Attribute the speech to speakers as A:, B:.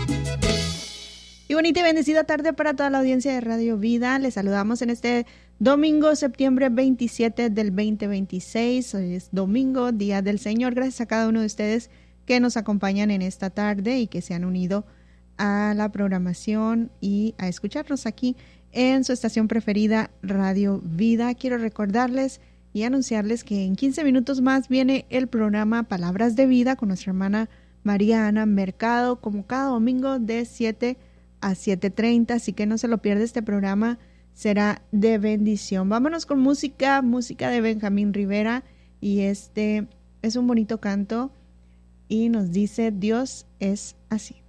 A: Y bonita y bendecida tarde para toda la audiencia de Radio Vida. Les saludamos en este domingo, septiembre 27 del 2026. Hoy es domingo, Día del Señor. Gracias a cada uno de ustedes que nos acompañan en esta tarde y que se han unido a la programación y a escucharnos aquí en su estación preferida, Radio Vida. Quiero recordarles y anunciarles que en 15 minutos más viene el programa Palabras de Vida con nuestra hermana María Ana Mercado, como cada domingo de 7 a 7:30, así que no se lo pierda, este programa será de bendición. Vámonos con música de Benjamín Rivera, y este es un bonito canto y nos dice: Dios es así.